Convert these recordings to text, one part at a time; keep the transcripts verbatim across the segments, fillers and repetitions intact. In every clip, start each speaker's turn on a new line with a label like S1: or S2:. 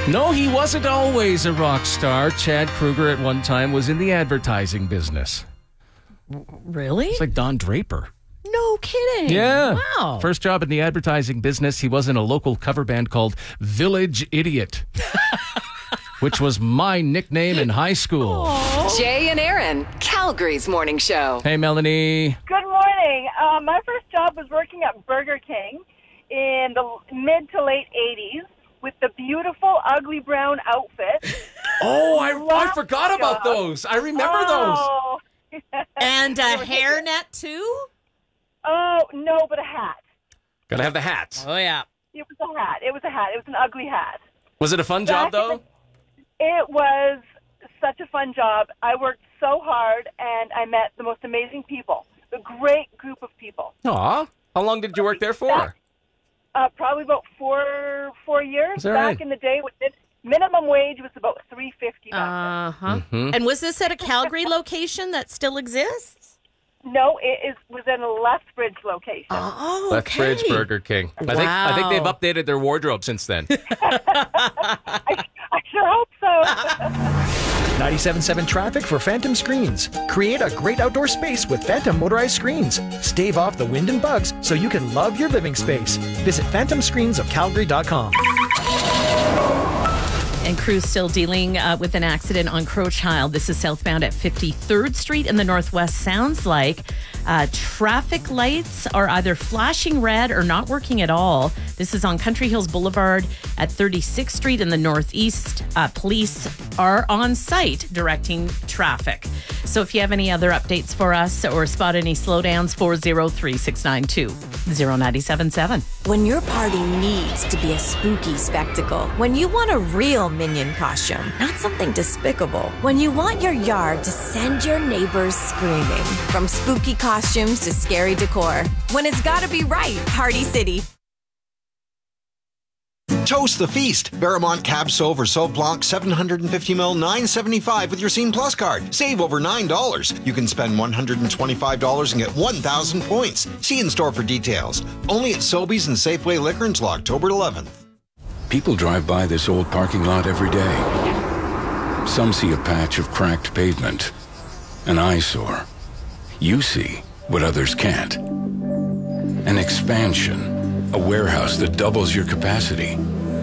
S1: No, he wasn't always a rock star. Chad Kruger at one time was in the advertising business.
S2: Really?
S1: It's like Don Draper.
S2: No kidding.
S1: Yeah.
S2: Wow.
S1: First job in the advertising business, he was in a local cover band called Village Idiot, which was my nickname in high school.
S2: Aww.
S3: Jay and Aaron, Calgary's morning show.
S1: Hey, Melanie.
S4: Good morning. Uh, my first job was working at Burger King in the mid to late eighties with the beautiful, ugly brown outfit.
S1: Oh, I, I
S4: Love
S1: forgot
S4: the
S1: about
S4: job.
S1: those. I remember
S4: Oh.
S2: And a hairnet too?
S4: Oh, no, but a hat.
S1: those. Gotta have the hats.
S2: Oh, yeah.
S4: It was a hat. It was a hat. It was an ugly hat.
S1: Was it a fun job,
S4: Back in
S1: though?
S4: the- It was such a fun job. I worked so hard, and I met the most amazing people. A great group of people.
S1: Aw. How long did you work there for?
S4: Uh, probably about four four years.
S1: Is that
S4: Back
S1: right?
S4: in the day, when it- minimum wage was about three fifty.
S2: Uh huh.
S1: Mhm.
S2: And was this at a Calgary location that still exists?
S4: No, it is was in a Lethbridge location.
S2: Oh, okay.
S1: Lethbridge Burger King. I think I think they've updated their wardrobe since then.
S4: I, I sure hope so.
S5: ninety-seven point seven traffic for Phantom Screens. Create a great outdoor space with Phantom motorized screens. Stave off the wind and bugs so you can love your living space. Visit phantom screens of calgary dot com.
S2: And crews still dealing uh, with an accident on Crowchild. This is southbound at fifty-third Street in the Northwest. Sounds like uh, traffic lights are either flashing red or not working at all. This is on Country Hills Boulevard at thirty-sixth Street in the Northeast. Uh, police are on site directing traffic. So if you have any other updates for us or spot any slowdowns, four oh three, six nine two, oh nine seven seven.
S6: When your party needs to be a spooky spectacle, when you want a real Minion costume, not something despicable, when you want your yard to send your neighbors screaming, from spooky costumes to scary decor, when it's gotta be right, Party City.
S7: Toast the feast. Barramont Cab Sauv or Sauv Blanc seven hundred fifty milliliters, nine seventy-five with your Scene Plus card. Save over nine dollars. You can spend one hundred twenty-five dollars and get one thousand points. See in store for details. Only at Sobeys and Safeway Liquor until October eleventh.
S8: People drive by this old parking lot every day. Some see a patch of cracked pavement, an eyesore. You see what others can't. An expansion, a warehouse that doubles your capacity.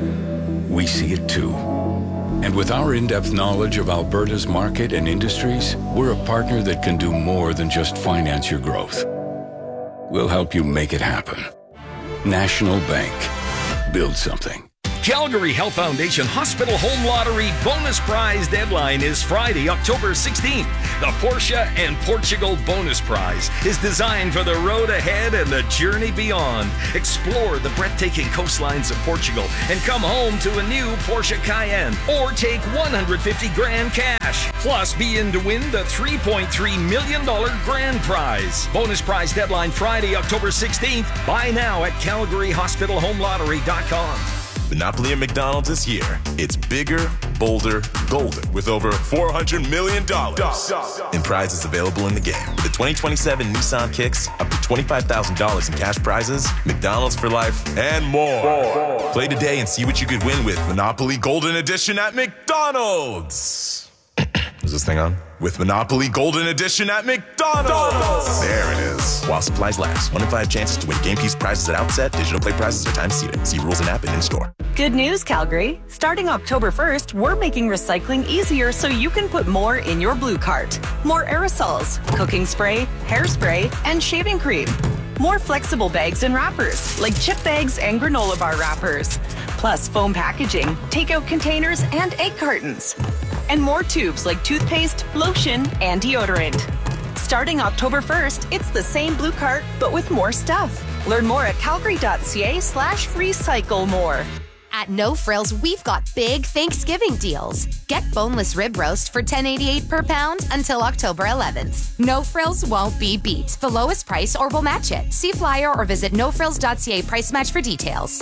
S8: We see it too. And with our in-depth knowledge of Alberta's market and industries, we're a partner that can do more than just finance your growth. We'll help you make it happen. National Bank. Build something.
S9: Calgary Health Foundation Hospital Home Lottery bonus prize deadline is Friday, October sixteenth. The Porsche and Portugal bonus prize is designed for the road ahead and the journey beyond. Explore the breathtaking coastlines of Portugal and come home to a new Porsche Cayenne or take one hundred fifty grand cash. Plus, be in to win the three point three million dollars grand prize. Bonus prize deadline Friday, October sixteenth. Buy now at calgary hospital home lottery dot com.
S10: Monopoly at McDonald's is here. It's bigger, bolder, golden with over four hundred million dollars in prizes available in the game. With the twenty twenty-seven Nissan Kicks, up to twenty-five thousand dollars in cash prizes, McDonald's for life, and more. Play today and see what you could win with Monopoly Golden Edition at McDonald's. Is this thing on? With Monopoly Golden Edition at McDonald's. There it is. While supplies last. One in five chances to win game piece prizes at outset. Digital play prizes are time seated. See rules and app and in store.
S11: Good news, Calgary. Starting October first, we're making recycling easier so you can put more in your blue cart. More aerosols, cooking spray, hairspray, and shaving cream. More flexible bags and wrappers, like chip bags and granola bar wrappers. Plus foam packaging, takeout containers, and egg cartons. And more tubes like toothpaste, lotion, and deodorant. Starting October first, it's the same blue cart, but with more stuff. Learn more at calgary.ca slash recycle more.
S12: At No Frills, we've got big Thanksgiving deals. Get boneless rib roast for ten eighty-eight per pound until October eleventh. No Frills won't be beat. The lowest price or we'll match it. See flyer or visit no frills dot c a price match for details.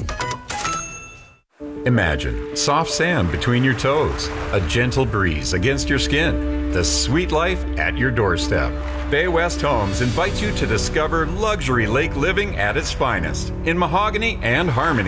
S13: Imagine soft sand between your toes, a gentle breeze against your skin, the sweet life at your doorstep. Bay West Homes invites you to discover luxury lake living at its finest in mahogany and harmony.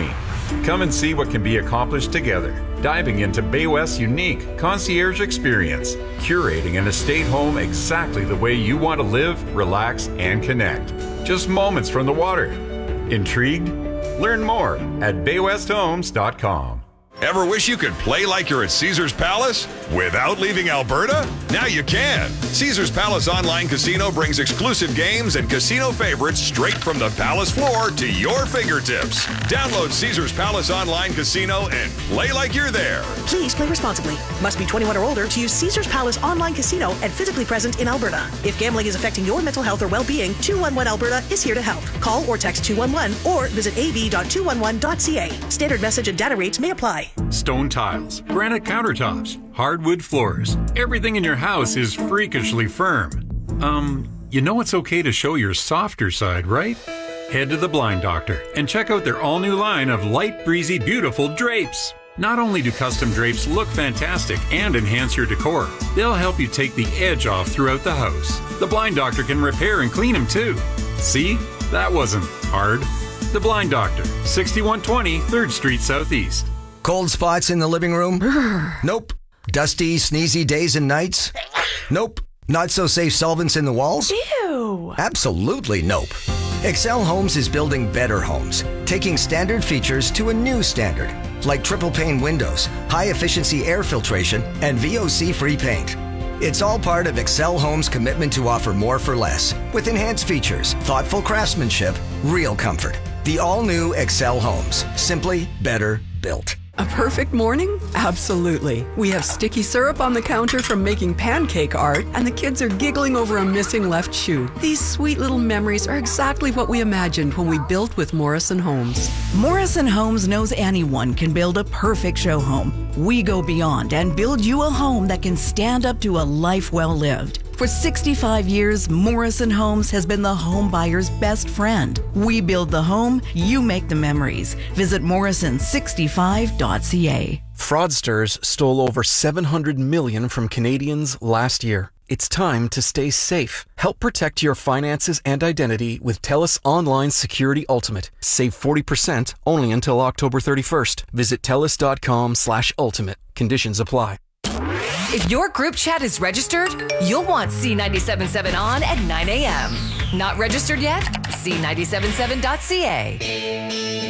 S13: Come and see what can be accomplished together. Diving into Bay West's unique concierge experience, curating an estate home exactly the way you want to live, relax, and connect. Just moments from the water. Intrigued? Learn more at bay west homes dot com.
S14: Ever wish you could play like you're at Caesars Palace without leaving Alberta? Now you can. Caesars Palace Online Casino brings exclusive games and casino favorites straight from the Palace floor to your fingertips. Download Caesars Palace Online Casino and play like you're there.
S15: Please play responsibly. Must be twenty-one or older to use Caesars Palace Online Casino and physically present in Alberta. If gambling is affecting your mental health or well-being, two one one Alberta is here to help. Call or text two one one or visit a v dot two one one dot c a. Standard message and data rates may apply.
S13: Stone tiles, granite countertops, hardwood floors. Everything in your house is freakishly firm. Um, you know it's okay to show your softer side, right? Head to the Blind Doctor and check out their all-new line of light, breezy, beautiful drapes. Not only do custom drapes look fantastic and enhance your decor, they'll help you take the edge off throughout the house. The Blind Doctor can repair and clean them too. See? That wasn't hard. The Blind Doctor, sixty-one twenty third Street Southeast.
S16: Cold spots in the living room? Nope. Dusty, sneezy days and nights? Nope. Not so safe solvents in the walls?
S15: Ew.
S16: Absolutely nope. Excel Homes is building better homes, taking standard features to a new standard, like triple pane windows, high efficiency air filtration, and V O C-free paint. It's all part of Excel Homes' commitment to offer more for less, with enhanced features, thoughtful craftsmanship, real comfort. The all-new Excel Homes. Simply better built.
S17: A perfect morning? Absolutely. We have sticky syrup on the counter from making pancake art, and the kids are giggling over a missing left shoe. These sweet little memories are exactly what we imagined when we built with Morrison Homes.
S18: Morrison Homes knows anyone can build a perfect show home. We go beyond and build you a home that can stand up to a life well lived. For sixty-five years, Morrison Homes has been the home buyer's best friend. We build the home, you make the memories. Visit morrison sixty-five dot c a.
S19: Fraudsters stole over seven hundred million dollars from Canadians last year. It's time to stay safe. Help protect your finances and identity with TELUS Online Security Ultimate. Save forty percent only until October thirty-first. Visit telus dot com slash ultimate. Conditions apply.
S20: If your group chat is registered, you'll want C ninety-seven point seven on at nine a.m. Not registered yet? C ninety-seven point seven dot c a.